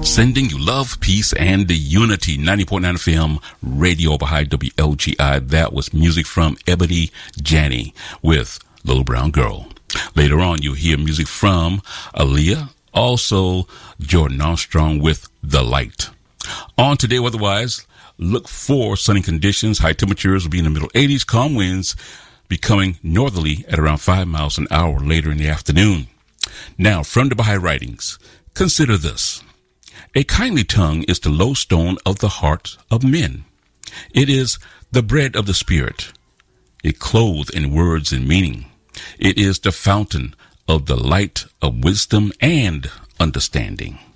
Sending you love, peace, and the unity. 90.9 FM, Radio Baha'i WLGI. That was music from Ebony Janney with Little Brown Girl. Later on, you'll hear music from Aaliyah, also Jordan Armstrong with The Light. On Today Weatherwise, look for sunny conditions. High temperatures will be in the middle 80s. Calm winds becoming northerly at around 5 miles an hour later in the afternoon. Now, from the Baha'i Writings, consider this. A kindly tongue is the lodestone of the heart of men. It is the bread of the spirit. It clothed in words and meaning. It is the fountain of the light of wisdom and understanding.